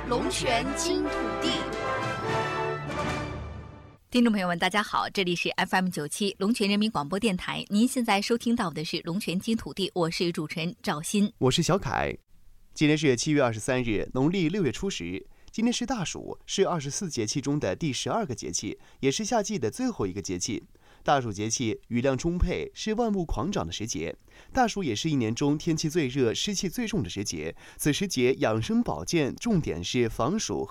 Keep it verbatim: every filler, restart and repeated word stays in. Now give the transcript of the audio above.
龙泉金土地。 听众朋友们，大家好，这里是 F M 九七龙泉人民广播电台，您现在收听到的是龙泉金土地，我是主持人赵鑫， 我是小凯。今天是七月二十三日，农历六月初十。今天是大暑，是二十四节气中的第十二个节气，也是夏季的最后一个节气。大暑节气雨量充沛，是万物狂长的时节。大暑也是一年中天气最热、湿气最重的时节。此时节养生保健重点是防暑